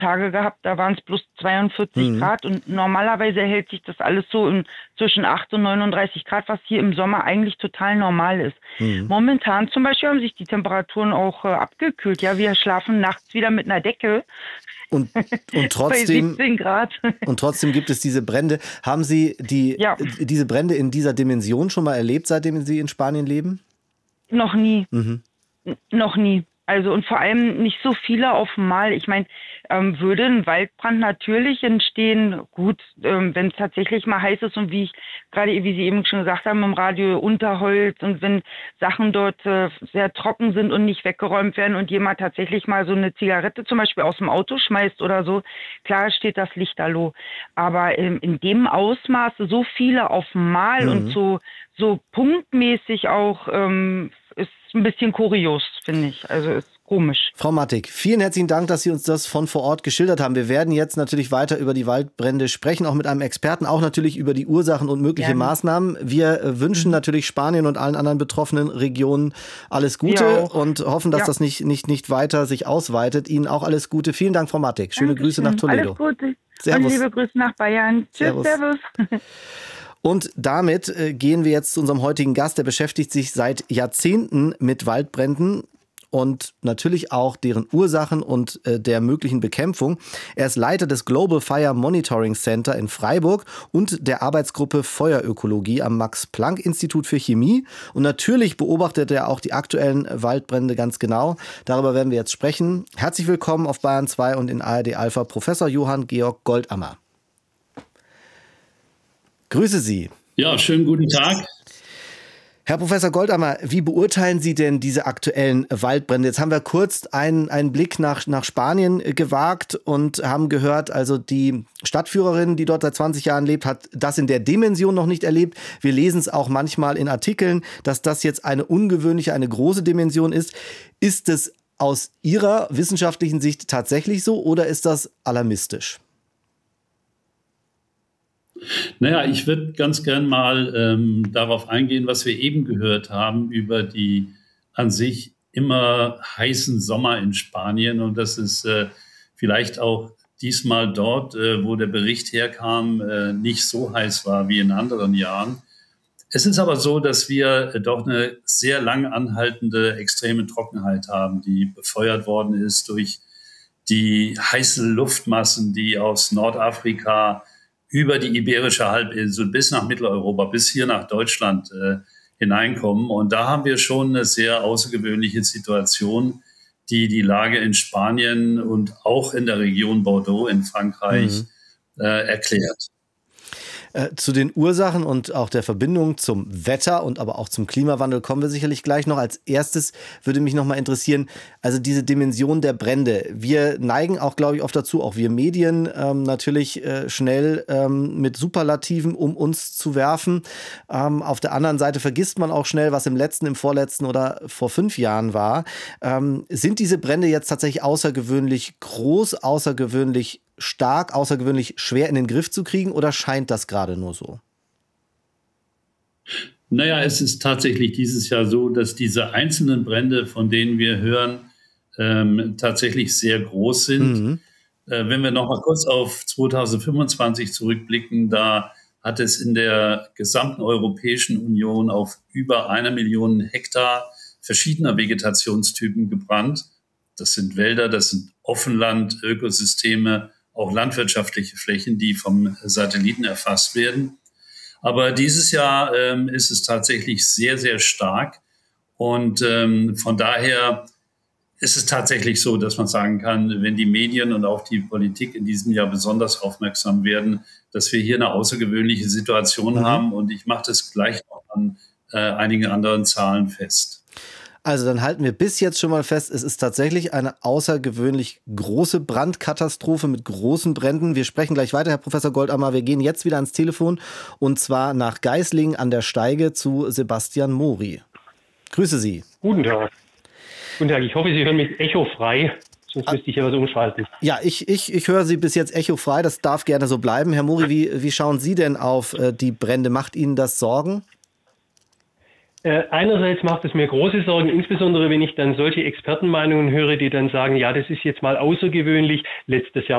Tage gehabt, da waren es plus 42 Mhm. Grad und normalerweise hält sich das alles so zwischen 8 und 39 Grad, was hier im Sommer eigentlich total normal ist. Mhm. Momentan zum Beispiel haben sich die Temperaturen auch abgekühlt. Ja, wir schlafen nachts wieder mit einer Decke Und, und bei trotzdem 17 Grad. Und trotzdem gibt es diese Brände. Haben Sie Ja, diese Brände in dieser Dimension schon mal erlebt, seitdem Sie in Spanien leben? noch nie. Mhm. Noch nie. Also und vor allem nicht so viele auf einmal. Ich meine, würde ein Waldbrand natürlich entstehen, gut, wenn es tatsächlich mal heiß ist und wie Sie eben schon gesagt haben, im Radio Unterholz und wenn Sachen dort sehr trocken sind und nicht weggeräumt werden und jemand tatsächlich mal so eine Zigarette zum Beispiel aus dem Auto schmeißt oder so, klar steht das Lichterloh. Aber in dem Ausmaße so viele auf einmal und Mhm. so punktmäßig auch ist ein bisschen kurios, finde ich. Also ist komisch. Frau Mattig, vielen herzlichen Dank, dass Sie uns das von vor Ort geschildert haben. Wir werden jetzt natürlich weiter über die Waldbrände sprechen, auch mit einem Experten, auch natürlich über die Ursachen und mögliche Gerne. Maßnahmen. Wir wünschen natürlich Spanien und allen anderen betroffenen Regionen alles Wir Gute auch. und hoffen, dass Ja. das nicht weiter sich ausweitet. Ihnen auch alles Gute. Vielen Dank, Frau Mattig. Schöne Grüße nach Dankeschön. Alles Toledo. Gute und Servus. liebe Grüße nach Bayern. Tschüss, Servus. servus. Und damit gehen wir jetzt zu unserem heutigen Gast. Der beschäftigt sich seit Jahrzehnten mit Waldbränden und natürlich auch deren Ursachen und der möglichen Bekämpfung. Er ist Leiter des Global Fire Monitoring Center in Freiburg und der Arbeitsgruppe Feuerökologie am Max-Planck-Institut für Chemie. Und natürlich beobachtet er auch die aktuellen Waldbrände ganz genau. Darüber werden wir jetzt sprechen. Herzlich willkommen auf Bayern 2 und in ARD Alpha, Professor Johann Georg Goldammer. Grüße Sie. Ja, schönen guten Tag. Herr Professor Goldammer, wie beurteilen Sie denn diese aktuellen Waldbrände? Jetzt haben wir kurz einen Blick nach Spanien gewagt und haben gehört, also die Stadtführerin, die dort seit 20 Jahren lebt, hat das in der Dimension noch nicht erlebt. Wir lesen es auch manchmal in Artikeln, dass das jetzt eine ungewöhnliche, eine große Dimension ist. Ist es aus Ihrer wissenschaftlichen Sicht tatsächlich so oder ist das alarmistisch? Naja, ich würde ganz gern mal darauf eingehen, was wir eben gehört haben über die an sich immer heißen Sommer in Spanien. Und das ist vielleicht auch diesmal dort, wo der Bericht herkam, nicht so heiß war wie in anderen Jahren. Es ist aber so, dass wir doch eine sehr lang anhaltende extreme Trockenheit haben, die befeuert worden ist durch die heißen Luftmassen, die aus Nordafrika über die Iberische Halbinsel bis nach Mitteleuropa, bis hier nach Deutschland hineinkommen. Und da haben wir schon eine sehr außergewöhnliche Situation, die die Lage in Spanien und auch in der Region Bordeaux in Frankreich erklärt. Zu den Ursachen und auch der Verbindung zum Wetter und aber auch zum Klimawandel kommen wir sicherlich gleich noch. Als erstes würde mich noch mal interessieren, also diese Dimension der Brände. Wir neigen auch, glaube ich, oft dazu, auch wir Medien natürlich schnell mit Superlativen um uns zu werfen. Auf der anderen Seite vergisst man auch schnell, was im letzten, im vorletzten oder vor 5 Jahren war. Sind diese Brände jetzt tatsächlich außergewöhnlich groß, außergewöhnlich stark, außergewöhnlich schwer in den Griff zu kriegen oder scheint das gerade nur so? Naja, es ist tatsächlich dieses Jahr so, dass diese einzelnen Brände, von denen wir hören, tatsächlich sehr groß sind. Wenn wir noch mal kurz auf 2025 zurückblicken, da hat es in der gesamten Europäischen Union auf über 1 Million Hektar verschiedener Vegetationstypen gebrannt. Das sind Wälder, das sind Offenland, Ökosysteme, auch landwirtschaftliche Flächen, die vom Satelliten erfasst werden. Aber dieses Jahr ist es tatsächlich sehr, sehr stark. Und von daher ist es tatsächlich so, dass man sagen kann, wenn die Medien und auch die Politik in diesem Jahr besonders aufmerksam werden, dass wir hier eine außergewöhnliche Situation haben. Und ich mache das gleich noch an einigen anderen Zahlen fest. Also dann halten wir bis jetzt schon mal fest, es ist tatsächlich eine außergewöhnlich große Brandkatastrophe mit großen Bränden. Wir sprechen gleich weiter, Herr Professor Goldammer. Wir gehen jetzt wieder ans Telefon und zwar nach Geislingen an der Steige zu Sebastian Mori. Grüße Sie. Guten Tag. Guten Tag, ich hoffe, Sie hören mich echofrei, sonst müsste ich ja was umschalten. Ja, ich höre Sie bis jetzt echofrei, das darf gerne so bleiben. Herr Mori, wie schauen Sie denn auf die Brände? Macht Ihnen das Sorgen? Einerseits macht es mir große Sorgen, insbesondere wenn ich dann solche Expertenmeinungen höre, die dann sagen, ja, das ist jetzt mal außergewöhnlich. Letztes Jahr